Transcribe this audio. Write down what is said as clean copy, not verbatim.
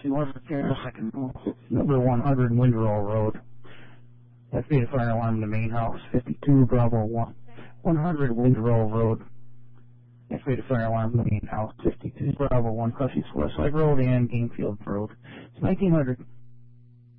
Crossing Order Care, second number 100 Windrow Road. Activated fire alarm in the main house, 52 Bravo 100 Windrow Road. Activated fire alarm in the main house, 52 Bravo 1 Cushing's Westside Road and Gamefield Road. It's 1900.